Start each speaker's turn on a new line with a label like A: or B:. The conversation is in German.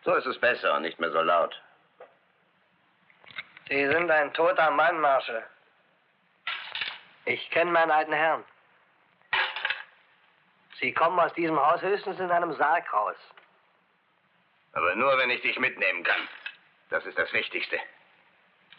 A: So ist es besser und nicht mehr so laut.
B: Sie sind ein toter Mann, Marshal. Ich kenne meinen alten Herrn. Sie kommen aus diesem Haus höchstens in einem Sarg raus.
A: Aber nur, wenn ich dich mitnehmen kann. Das ist das Wichtigste.